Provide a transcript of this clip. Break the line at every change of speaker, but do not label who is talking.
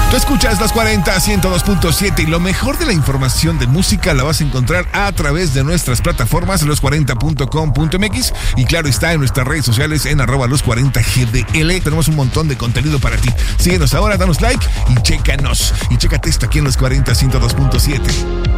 Tú escuchas Los 40 102.7 y lo mejor de la información de música la vas a encontrar a través de nuestras plataformas los40.com.mx y claro está en nuestras redes sociales en @los40gdl. Tenemos un montón de contenido para ti. Síguenos ahora, danos like y chécanos. Y chécate esto aquí en Los 40 102.7.